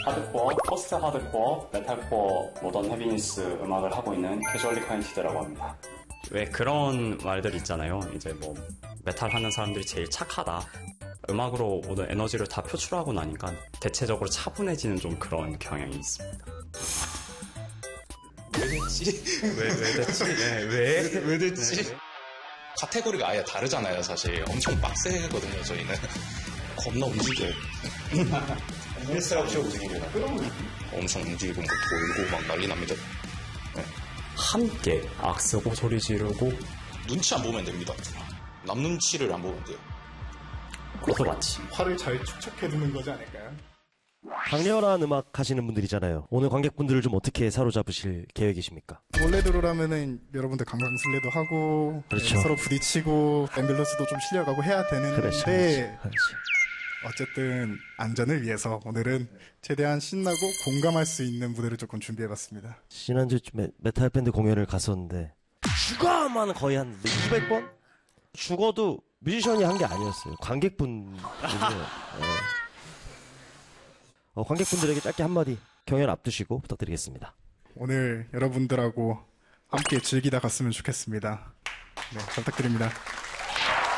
하드코어, 포스트 하드코어, 메탈코어, 모던 헤비니스 음악을 하고 있는 캐주얼리 카인티드라고 합니다. 왜 그런 말들 있잖아요. 이제 뭐 메탈 하는 사람들이 제일 착하다. 음악으로 모든 에너지를 다 표출하고 나니까 대체적으로 차분해지는 좀 그런 경향이 있습니다. 왜 됐지? 왜 됐지? 네, 왜 됐지? 네. 카테고리가 아예 다르잖아요, 사실. 엄청 빡세거든요, 저희는. 겁나 움직여요. 스트레스라고 치고 움직이려나? 엄청 움직이고, 뭐 돌고 막 난리 납니다. 네. 함께 악쓰고 소리 지르고 눈치 안 보면 됩니다. 남 눈치를 안 보면 돼요. 그것도 맞지. 화를 잘 축적해두는 거지 않을까요? 강렬한 음악 하시는 분들이잖아요. 오늘 관객분들을 좀 어떻게 사로잡으실 계획이십니까? 원래대로라면은 여러분들 강강술래도 하고 그렇죠. 서로 부딪히고 앰뷸런스도 좀 실려가고 해야 되는데 그렇지. 어쨌든 안전을 위해서 오늘은 최대한 신나고 공감할 수 있는 무대를 조금 준비해봤습니다. 지난주에 메탈 밴드 공연을 갔었는데 죽어만 거의 한 200번? 죽어도 뮤지션이 한 게 아니었어요. 관객분들이요. 관객분들에게 짧게 한마디 경연 앞두시고 부탁드리겠습니다. 오늘 여러분들하고 함께 즐기다 갔으면 좋겠습니다. 네, 잘 부탁드립니다.